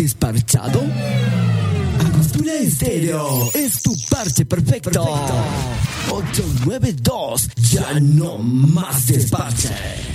desparchado? Angostura Estéreo es tu parche perfecto. 892, ya no más desparche.